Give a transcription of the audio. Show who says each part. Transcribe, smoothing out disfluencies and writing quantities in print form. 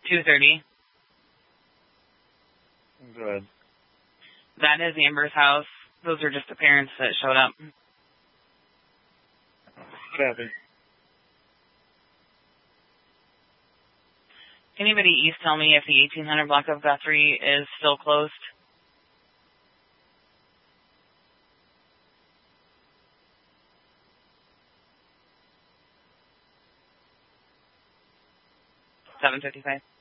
Speaker 1: 2:30.
Speaker 2: Good.
Speaker 1: That is Amber's house. Those are just the parents that showed up.
Speaker 2: Copy.
Speaker 1: Anybody east tell me if the 1800 block of Guthrie is still closed? $7:55.